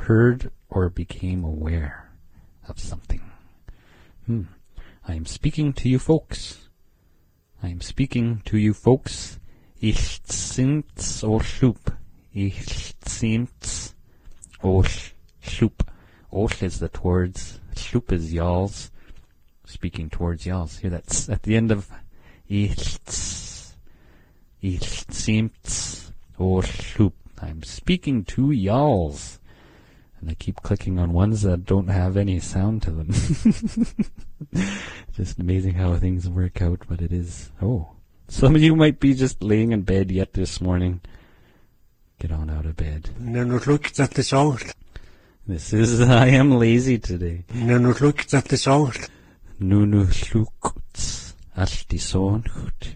heard or became aware of something. I am speaking to you folks. I am speaking to you folks. Ich sinds o sloop. Ich sinds o sloop. Osh is the towards. Sloop is y'alls. Speaking towards y'alls. Hear that at the end of ich sinds o sloop. I'm speaking to y'alls. And I keep clicking on ones that don't have any sound to them. Just amazing how things work out, but it is. Oh, some of you might be just laying in bed yet this morning. Get on out of bed. This is I am lazy today. Nunu hlukts alti sonhut.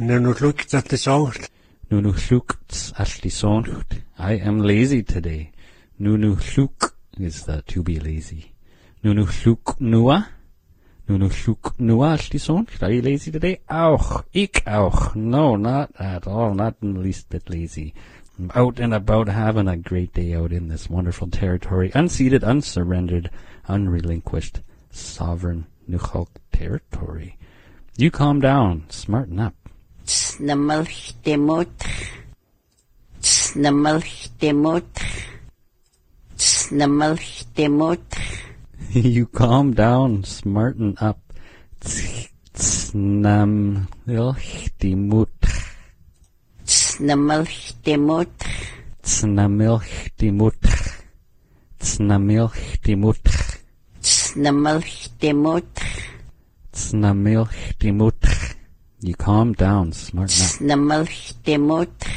Nunu hlukts alti sonhut. I am lazy today. Nunu hluk is the to be lazy. Nunu hluk nua. Nunu hluk nua alti sonhut. Are you lazy today? Auch. Ik auch. No, not at all. Not in the least bit lazy. I'm out and about having a great day out in this wonderful territory. Unceded, unsurrendered, unrelinquished, sovereign Nukhalk territory. You calm down. Smarten up. You calm down. Smarten up. Tsnamilchtimut. Tsnamilchtimut. Tsnamilchtimut. Tsnamilchtimut. Tsnamilchtimut. Tsnamilchtimut. You calm down, smarten up. Tsnamilchtimut.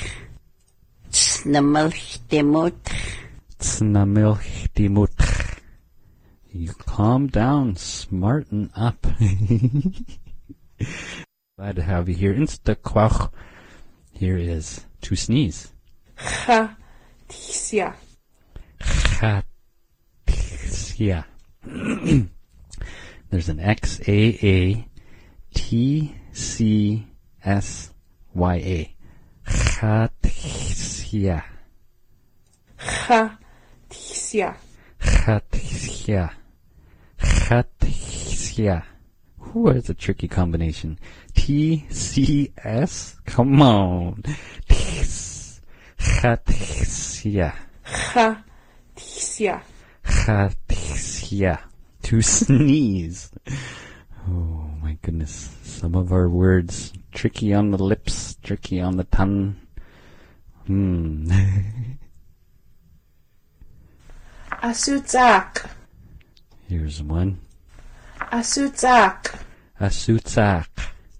Tsnamilchtimut. Tsnamilchtimut. You calm down, smarten up. Glad to have you here. Instaquach. Here is to sneeze. Chatisia. Chatisia. There's an X-A-A-T-C-S-Y-A. Chatisia. Chatisia. Chatisia. Chatisia. Ooh, it's a tricky combination. T-C-S? Come on. Chatisia. Chatisia. Chatisia. To sneeze. Oh my goodness. Some of our words tricky on the lips, tricky on the tongue. Asutzak. Here's one. Asutzak. Asutzak.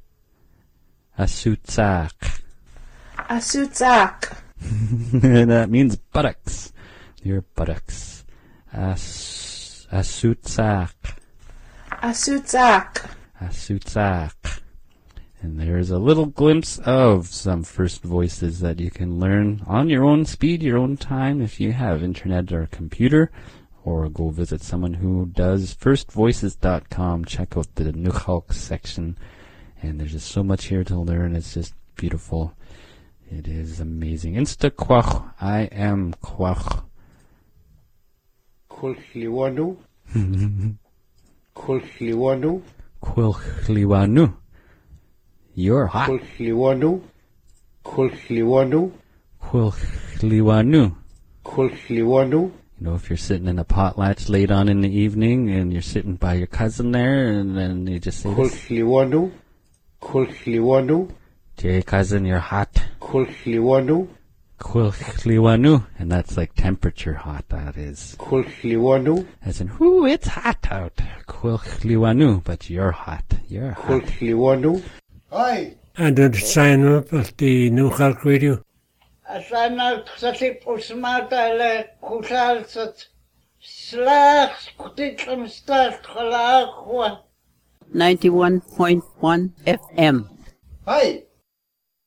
Asutzak. Asutzak. That means buttocks. Your buttocks. Asutzak. Asutzak. Asutzak. And there's a little glimpse of some first voices that you can learn on your own speed, your own time, if you have internet or a computer, or go visit someone who does. Firstvoices.com. Check out the Nukhalk section. And there's just so much here to learn. It's just beautiful. It is amazing. Instaquach. I am quach. Kulchliwanu. Kulchliwanu. Kulchliwanu. You're hot. Kulchliwanu. Kulchliwanu. Kulchliwanu. Kulchliwanu. You know, if you're sitting in a potlatch late on in the evening and you're sitting by your cousin there and then you just say this. Kulchliwanu. Kulchliwanu. Dear cousin, you're hot. Kulchliwanu. Kulchliwanu. And that's like temperature hot, that is. Kulchliwanu. As in, whoo, it's hot out. Kulchliwanu. But you're hot. You're hot. Kulchliwanu. Hi. And then sign up at the Nukhalk Radio. Sign up to the Pusmata Kusalsat Slash Kutikum Start Halakwa 91.1 FM. Hi.